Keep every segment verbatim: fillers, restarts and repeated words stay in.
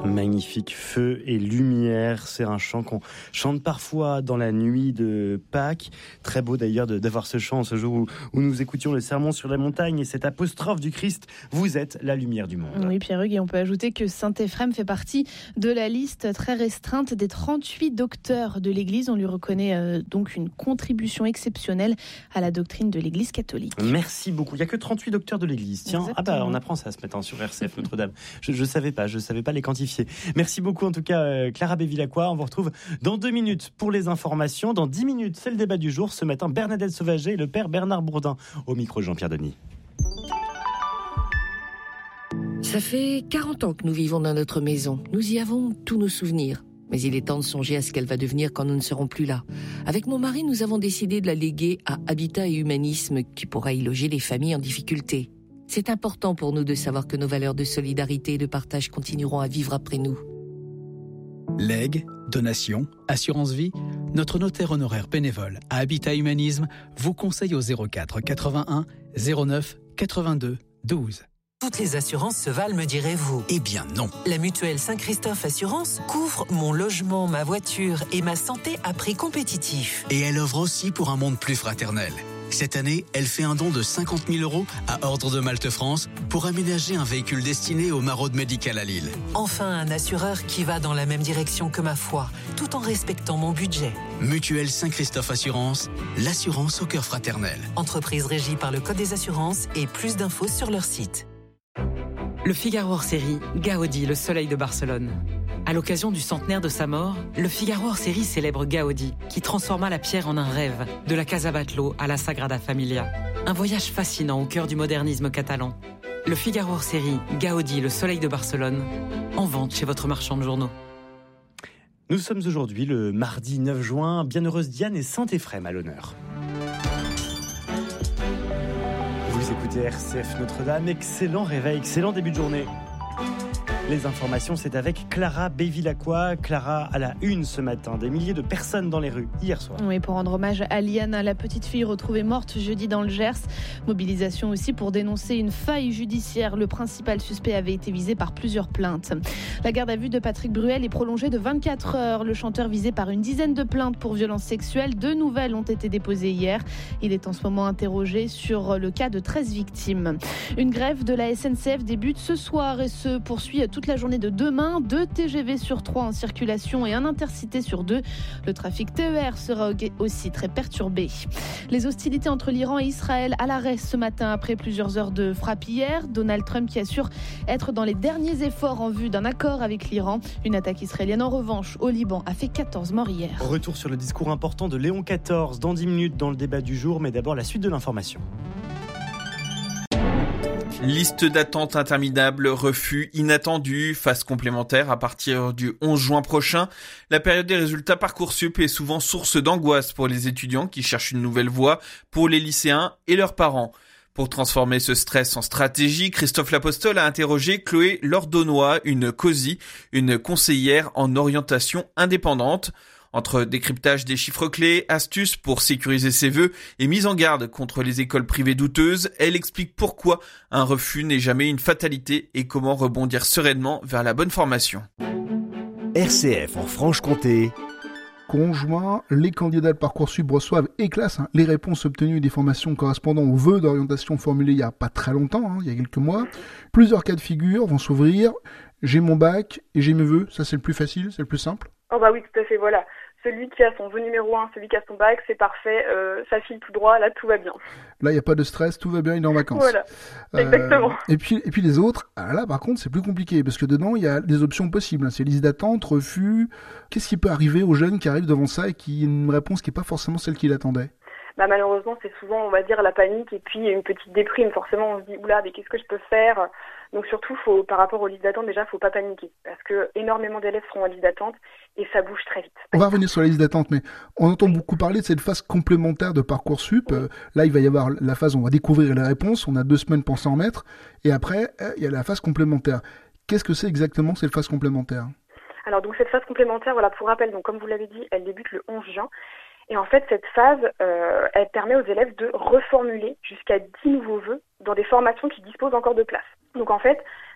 Magnifique, feu et lumière, c'est un chant qu'on chante parfois dans la nuit de Pâques. Très beau d'ailleurs de, d'avoir ce chant ce jour où, où nous écoutions le sermon sur la montagne et cette apostrophe du Christ, vous êtes la lumière du monde. Oui, Pierre Hugues, et on peut ajouter que Saint-Éphrem fait partie de la liste très restreinte des trente-huit docteurs de l'Église. On lui reconnaît euh, donc une contribution exceptionnelle à la doctrine de l'Église catholique. Merci beaucoup. Il n'y a que trente-huit docteurs de l'Église. Tiens, Exactement. ah bah on apprend ça ce matin sur R C F Notre-Dame. Je ne savais pas, je savais pas les quantifier. Merci beaucoup en tout cas euh, Clara Bévilacqua. On vous retrouve dans deux minutes pour les informations. Dans dix minutes, c'est le débat du jour. Ce matin, Bernadette Sauvager et le père Bernard Bourdin. Au micro Jean-Pierre Denis. Ça fait quarante ans que nous vivons dans notre maison. Nous y avons tous nos souvenirs. Mais il est temps de songer à ce qu'elle va devenir quand nous ne serons plus là. Avec mon mari, nous avons décidé de la léguer à Habitat et Humanisme, qui pourra y loger les familles en difficulté. C'est important pour nous de savoir que nos valeurs de solidarité et de partage continueront à vivre après nous. Legs, donations, assurance vie, notre notaire honoraire bénévole à Habitat Humanisme vous conseille au zéro quatre quatre-vingt-un zéro neuf quatre-vingt-deux douze. Toutes les assurances se valent, me direz-vous. Eh bien non. La mutuelle Saint-Christophe Assurance couvre mon logement, ma voiture et ma santé à prix compétitif. Et elle œuvre aussi pour un monde plus fraternel. Cette année, elle fait un don de cinquante mille euros à Ordre de Malte France pour aménager un véhicule destiné aux maraudes médicales à Lille. Enfin, un assureur qui va dans la même direction que ma foi, tout en respectant mon budget. Mutuelle Saint-Christophe Assurance, l'assurance au cœur fraternel. Entreprise régie par le Code des assurances et plus d'infos sur leur site. Le Figaro hors série, Gaudi, le soleil de Barcelone. À l'occasion du centenaire de sa mort, le Figaro hors série célèbre Gaudi, qui transforma la pierre en un rêve, de la Casa Batlló à la Sagrada Familia. Un voyage fascinant au cœur du modernisme catalan. Le Figaro hors série, Gaudi, le soleil de Barcelone, en vente chez votre marchand de journaux. Nous sommes aujourd'hui le mardi neuf juin. Bienheureuse Diane et Saint-Éphrem à l'honneur. Vous écoutez R C F Notre-Dame, excellent réveil, excellent début de journée. Les informations, c'est avec Clara Bévilacqua. Clara à la une ce matin. Des milliers de personnes dans les rues hier soir. Oui, pour rendre hommage à Liana, la petite fille retrouvée morte jeudi dans le Gers. Mobilisation aussi pour dénoncer une faille judiciaire. Le principal suspect avait été visé par plusieurs plaintes. La garde à vue de Patrick Bruel est prolongée de vingt-quatre heures. Le chanteur visé par une dizaine de plaintes pour violences sexuelles. Deux nouvelles ont été déposées hier. Il est en ce moment interrogé sur le cas de treize victimes. Une grève de la S N C F débute ce soir et se poursuit toute la journée de demain. Deux T G V sur trois en circulation et un intercité sur deux. Le trafic T E R sera aussi très perturbé. Les hostilités entre l'Iran et Israël à l'arrêt ce matin après plusieurs heures de frappe hier. Donald Trump qui assure être dans les derniers efforts en vue d'un accord avec l'Iran. Une attaque israélienne en revanche au Liban a fait quatorze morts hier. Retour sur le discours important de Léon quatorze dans dix minutes dans le débat du jour, mais d'abord la suite de l'information. Liste d'attente interminable, refus inattendus, phase complémentaire à partir du onze juin prochain. La période des résultats Parcoursup est souvent source d'angoisse pour les étudiants qui cherchent une nouvelle voie, pour les lycéens et leurs parents. Pour transformer ce stress en stratégie, Christophe Lapostole a interrogé Chloé Lordonnois, une COSI, une conseillère en orientation indépendante. Entre décryptage des chiffres clés, astuces pour sécuriser ses vœux et mise en garde contre les écoles privées douteuses, elle explique pourquoi un refus n'est jamais une fatalité et comment rebondir sereinement vers la bonne formation. R C F en Franche-Comté. Conjoint, les candidats de Parcoursup reçoivent et classent hein, les réponses obtenues des formations correspondant aux vœux d'orientation formulés il n'y a pas très longtemps, hein, il y a quelques mois. Plusieurs cas de figure vont s'ouvrir. J'ai mon bac et j'ai mes vœux, ça c'est le plus facile, c'est le plus simple. Oh bah oui, tout à fait, voilà. Celui qui a son vœu numéro un, celui qui a son bac, c'est parfait, euh, ça file tout droit, là tout va bien. Là il n'y a pas de stress, tout va bien, il est en vacances. Voilà, euh, exactement. Et puis, et puis les autres, ah là par contre c'est plus compliqué, parce que dedans il y a des options possibles, c'est liste d'attente, refus. Qu'est-ce qui peut arriver aux jeunes qui arrivent devant ça et qui ont une réponse qui n'est pas forcément celle qu'il attendait? Bah malheureusement c'est souvent on va dire la panique et puis une petite déprime, forcément on se dit oula mais qu'est-ce que je peux faire? Donc surtout faut, par rapport aux listes d'attente déjà faut pas paniquer parce que énormément d'élèves seront en liste d'attente et ça bouge très vite. On va revenir sur la liste d'attente, mais on entend beaucoup parler de cette phase complémentaire de Parcoursup. Euh, là il va y avoir la phase où on va découvrir les réponses, on a deux semaines pour s'en remettre et après euh, il y a la phase complémentaire. Qu'est-ce que c'est exactement cette phase complémentaire? Alors donc cette phase complémentaire, voilà pour rappel, donc comme vous l'avez dit, elle débute le onze juin. Et en fait, cette phase, euh, elle permet aux élèves de reformuler jusqu'à dix nouveaux vœux dans des formations qui disposent encore de place. Donc en fait,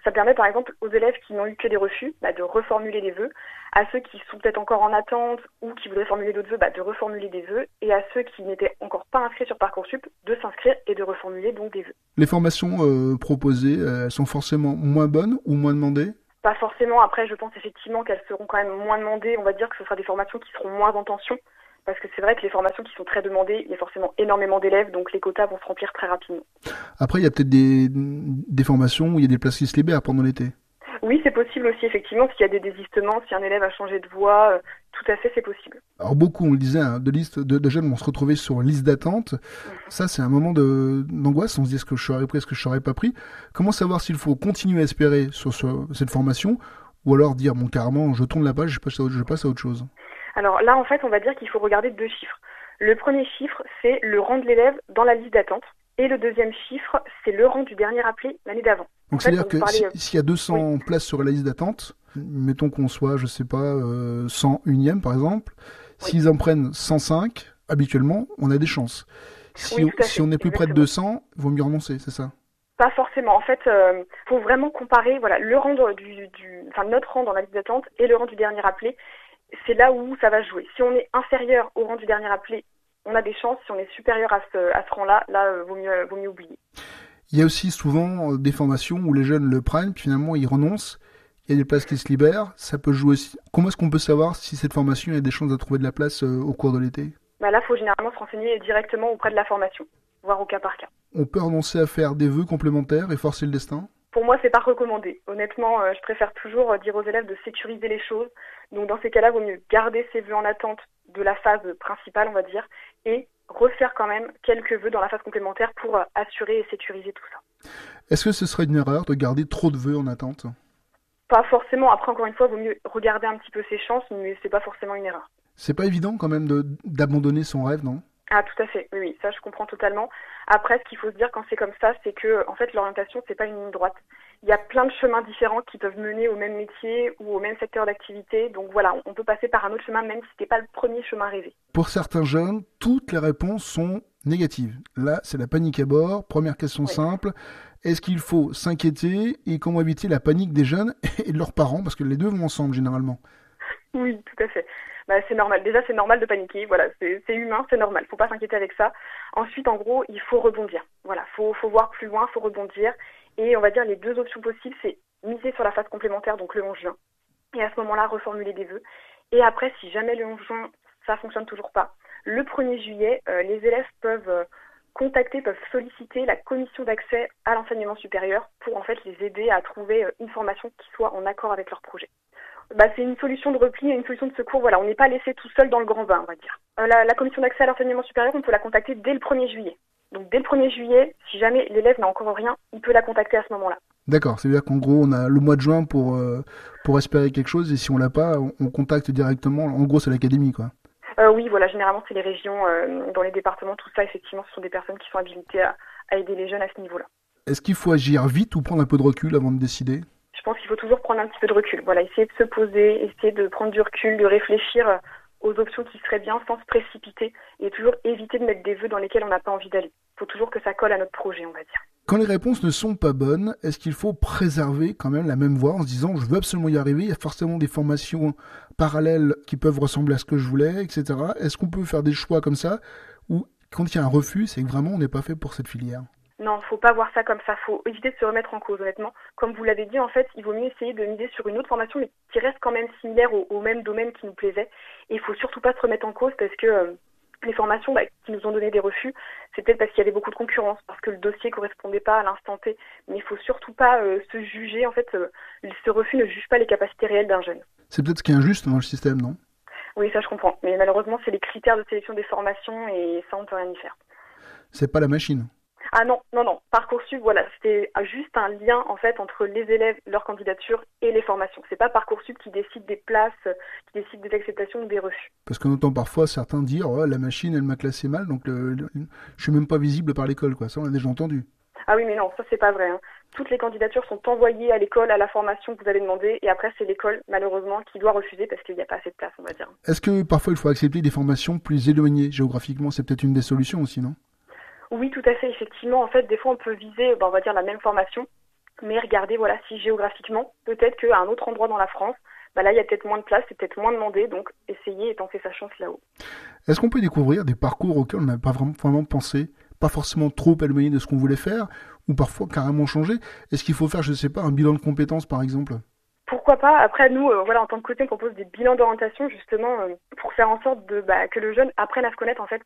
Ça permet par exemple aux élèves qui n'ont eu que des refus bah, de reformuler des vœux, à ceux qui sont peut-être encore en attente ou qui voudraient formuler d'autres vœux, bah, de reformuler des vœux, et à ceux qui n'étaient encore pas inscrits sur Parcoursup, de s'inscrire et de reformuler donc des vœux. Les formations euh, proposées, elles sont forcément moins bonnes ou moins demandées ? Pas forcément. Après, je pense effectivement qu'elles seront quand même moins demandées. On va dire que ce sera des formations qui seront moins en tension. Parce que c'est vrai que les formations qui sont très demandées, il y a forcément énormément d'élèves, donc les quotas vont se remplir très rapidement. Après, il y a peut-être des, des formations où il y a des places qui se libèrent pendant l'été. Oui, c'est possible aussi, effectivement, s'il y a des désistements, si un élève a changé de voie, euh, tout à fait, c'est possible. Alors beaucoup, on le disait, hein, de, listes, de, de jeunes vont se retrouver sur liste d'attente. Mmh. Ça, c'est un moment de, d'angoisse. On se dit, est-ce que je serais pris, est-ce que je serais pas pris ? Comment savoir s'il faut continuer à espérer sur, sur cette formation ou alors dire, bon, carrément, je tourne la page, je passe à, je passe à autre chose ? Alors là, en fait, on va dire qu'il faut regarder deux chiffres. Le premier chiffre, c'est le rang de l'élève dans la liste d'attente. Et le deuxième chiffre, c'est le rang du dernier appelé l'année d'avant. Donc, en c'est-à-dire fait, que parlait... si, s'il y a deux cents oui. places sur la liste d'attente, mettons qu'on soit, je sais pas, euh, cent unième par exemple, oui. S'ils en prennent cent cinq, habituellement, on a des chances. Si, oui, on, si on est plus près de deux cents, il vaut mieux renoncer, c'est ça ? Pas forcément. En fait, il euh, faut vraiment comparer voilà, le rang du, du, enfin, notre rang dans la liste d'attente et le rang du dernier appelé. C'est là où ça va jouer. Si on est inférieur au rang du dernier appelé, on a des chances. Si on est supérieur à ce, à ce rang-là, là, euh, vaut mieux, vaut mieux oublier. Il y a aussi souvent des formations où les jeunes le prennent, puis finalement ils renoncent. Il y a des places qui se libèrent. Ça peut jouer aussi. Comment est-ce qu'on peut savoir si cette formation a des chances de trouver de la place euh, au cours de l'été ? Bah là, il faut généralement se renseigner directement auprès de la formation, voire au cas par cas. On peut renoncer à faire des vœux complémentaires et forcer le destin ? Pour moi, c'est pas recommandé. Honnêtement, euh, je préfère toujours euh, dire aux élèves de sécuriser les choses. Donc dans ces cas-là, il vaut mieux garder ses vœux en attente de la phase principale, on va dire, et refaire quand même quelques vœux dans la phase complémentaire pour euh, assurer et sécuriser tout ça. Est-ce que ce serait une erreur de garder trop de vœux en attente ? Pas forcément. Après, encore une fois, il vaut mieux regarder un petit peu ses chances, mais c'est pas forcément une erreur. C'est pas évident quand même de, d'abandonner son rêve, non ? Ah, tout à fait. Oui, oui, ça je comprends totalement. Après, ce qu'il faut se dire quand c'est comme ça, c'est que en fait l'orientation c'est pas une ligne droite. Il y a plein de chemins différents qui peuvent mener au même métier ou au même secteur d'activité. Donc voilà, on peut passer par un autre chemin même si c'était pas le premier chemin rêvé. Pour certains jeunes, toutes les réponses sont négatives. Là, c'est la panique à bord. Première question oui. simple. Est-ce qu'il faut s'inquiéter et comment éviter la panique des jeunes et de leurs parents parce que les deux vont ensemble généralement. Oui, tout à fait. Bah, c'est normal. Déjà, c'est normal de paniquer. Voilà, c'est, c'est humain, c'est normal. Faut pas s'inquiéter avec ça. Ensuite, en gros, il faut rebondir. Voilà, faut, faut voir plus loin, faut rebondir. Et on va dire les deux options possibles, c'est miser sur la phase complémentaire, donc le onze juin. Et à ce moment-là, reformuler des vœux. Et après, si jamais le onze juin, ça fonctionne toujours pas, le premier juillet, euh, les élèves peuvent euh, contacter, peuvent solliciter la commission d'accès à l'enseignement supérieur pour en fait les aider à trouver euh, une formation qui soit en accord avec leur projet. Bah, c'est une solution de repli et une solution de secours. Voilà, on n'est pas laissé tout seul dans le grand bain, on va dire. Euh, la, la commission d'accès à l'enseignement supérieur, on peut la contacter dès le premier juillet. Donc dès le premier juillet, si jamais l'élève n'a encore rien, il peut la contacter à ce moment-là. D'accord, c'est-à-dire qu'en gros, on a le mois de juin pour, euh, pour espérer quelque chose et si on l'a pas, on, on contacte directement. En gros, c'est l'académie, quoi. Euh, oui, voilà, généralement, c'est les régions, euh, dans les départements, tout ça, effectivement, ce sont des personnes qui sont habilitées à, à aider les jeunes à ce niveau-là. Est-ce qu'il faut agir vite ou prendre un peu de recul avant de décider ? Je pense qu'il faut toujours prendre un petit peu de recul. Voilà, essayer de se poser, essayer de prendre du recul, de réfléchir aux options qui seraient bien sans se précipiter et toujours éviter de mettre des vœux dans lesquels on n'a pas envie d'aller. Il faut toujours que ça colle à notre projet, on va dire. Quand les réponses ne sont pas bonnes, est-ce qu'il faut préserver quand même la même voie en se disant je veux absolument y arriver, il y a forcément des formations parallèles qui peuvent ressembler à ce que je voulais, et cetera. Est-ce qu'on peut faire des choix comme ça ou quand il y a un refus, c'est que vraiment on n'est pas fait pour cette filière ? Non, faut pas voir ça comme ça. Faut éviter de se remettre en cause, honnêtement. Comme vous l'avez dit, en fait, il vaut mieux essayer de miser sur une autre formation, mais qui reste quand même similaire au, au même domaine qui nous plaisait. Et il faut surtout pas se remettre en cause parce que euh, les formations bah, qui nous ont donné des refus, c'est peut-être parce qu'il y avait beaucoup de concurrence, parce que le dossier correspondait pas à l'instant T. Mais il faut surtout pas euh, se juger. En fait, euh, ce refus ne juge pas les capacités réelles d'un jeune. C'est peut-être ce qui est injuste dans le système, non ? Oui, ça je comprends. Mais malheureusement, c'est les critères de sélection des formations et ça, on peut rien y faire. C'est pas la machine. Ah non, non, non. Parcoursup, voilà, c'était juste un lien en fait entre les élèves, leur candidature et les formations. C'est pas Parcoursup qui décide des places, qui décide des acceptations ou des refus. Parce qu'on entend parfois certains dire oh, la machine, elle m'a classé mal, donc le, le, je suis même pas visible par l'école, quoi. Ça, on l'a déjà entendu. Ah oui, mais non, ça c'est pas vrai. Hein. Toutes les candidatures sont envoyées à l'école, à la formation que vous avez demandé, et après c'est l'école, malheureusement, qui doit refuser parce qu'il n'y a pas assez de place, on va dire. Est-ce que parfois il faut accepter des formations plus éloignées géographiquement ? C'est peut-être une des solutions aussi, non ? Oui, tout à fait. Effectivement, en fait, des fois, on peut viser, ben, on va dire, la même formation mais regardez voilà si géographiquement, peut-être qu'à un autre endroit dans la France, bah là il y a peut-être moins de place, c'est peut-être moins demandé, donc essayez et tentez sa chance là-haut. Est-ce qu'on peut découvrir des parcours auxquels on n'a pas vraiment, vraiment pensé, pas forcément trop éloigné de ce qu'on voulait faire, ou parfois carrément changer? Est-ce qu'il faut faire, je ne sais pas, un bilan de compétences par exemple? Pourquoi pas? Après, nous, euh, voilà, en tant que coaching, on propose des bilans d'orientation justement euh, pour faire en sorte de bah, que le jeune apprenne à se connaître en fait,